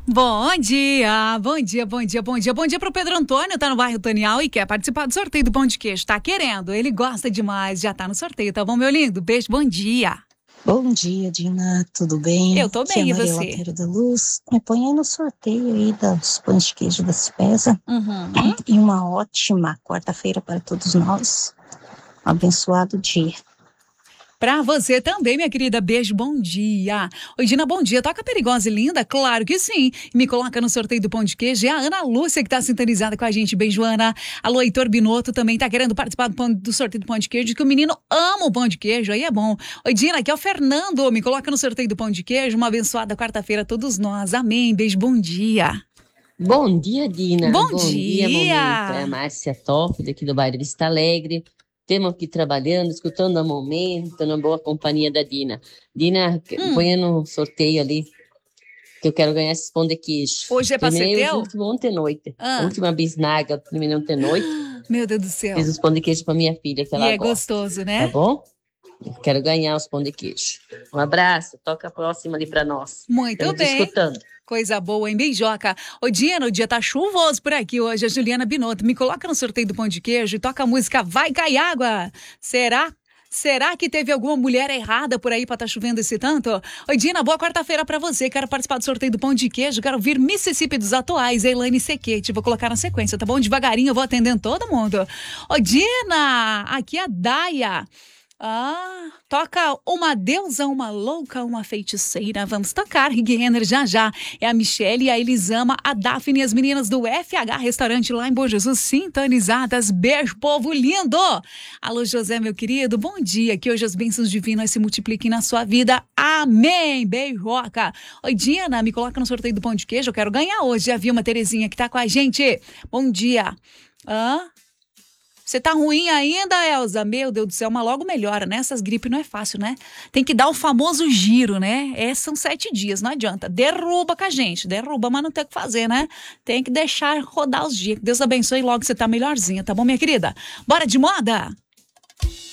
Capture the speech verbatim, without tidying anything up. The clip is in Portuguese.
Bom dia, bom dia, bom dia, bom dia. Bom dia pro Pedro Antônio, tá no bairro Tonial e quer participar do sorteio do pão de queijo. Tá querendo, ele gosta demais, já tá no sorteio, tá bom, meu lindo? Beijo, bom dia. Bom dia, Dina, tudo bem? Eu tô Aqui é bem, a e Maria você? Latério da Luz. Me põe aí no sorteio aí dos pães de queijo da Cipesa. Uhum. E uma ótima quarta-feira para todos nós. Um abençoado dia. Pra você também, minha querida. Beijo, bom dia. Oi, Dina, bom dia. Toca Perigosa e Linda? Claro que sim. Me coloca no sorteio do pão de queijo. É a Ana Lúcia que tá sintonizada com a gente. Beijo, Ana. Alô, Heitor Binotto também tá querendo participar do, pão, do sorteio do pão de queijo, que o menino ama o pão de queijo. Aí é bom. Oi, Dina, aqui é o Fernando. Me coloca no sorteio do pão de queijo. Uma abençoada quarta-feira a todos nós. Amém. Beijo, bom dia. Bom dia, Dina. Bom Bom dia, momento. É a dia. Márcia Top, daqui do bairro Vista Alegre. Temos aqui trabalhando, escutando a momento, na boa companhia da Dina. Dina, Hum. põe no sorteio ali, que eu quero ganhar esses pão de queijo. Hoje é pra ser Terminei os teu? últimos ontem à noite. Ah. A última bisnaga, eu terminei ontem à noite. Meu Deus do céu. Fiz os pão de queijo para minha filha, que E ela é gosta. gostoso, né? Tá bom? Eu quero ganhar os pão de queijo. Um abraço, toca a próxima ali para nós. Muito Estamos te bem. escutando. Coisa boa, hein, Beijoca? Ô, Dina, o dia tá chuvoso por aqui hoje. A Juliana Binotto me coloca no sorteio do pão de queijo e toca a música Vai Cair Água. Será? Será que teve alguma mulher errada por aí pra tá chovendo esse tanto? Oi, Dina, boa quarta-feira pra você. Quero participar do sorteio do pão de queijo. Quero ouvir Mississippi dos Atuais, Elaine Sequete. Vou colocar na sequência, tá bom? Devagarinho eu vou atendendo todo mundo. Ô, Dina, aqui é a Daia. Ah, toca uma deusa, uma louca, uma feiticeira. Vamos tocar, Rig Renner, já já. É a Michelle, a Elisama, a Daphne e as meninas do F H Restaurante lá em Bom Jesus, sintonizadas. Beijo, povo lindo! Alô, José, meu querido, bom dia. Que hoje as bênçãos divinas se multipliquem na sua vida. Amém! Beijoca! Oi, Dina, me coloca no sorteio do pão de queijo. Eu quero ganhar hoje. A Vilma Terezinha que tá com a gente. Bom dia. Ah... Você tá ruim ainda, Elza? Meu Deus do céu, mas logo melhora, né? Essas gripes não é fácil, né? Tem que dar o famoso giro, né? É, são sete dias, não adianta. Derruba com a gente, derruba, mas não tem o que fazer, né? Tem que deixar rodar os dias. Deus abençoe e logo você tá melhorzinha, tá bom, minha querida? Bora de moda?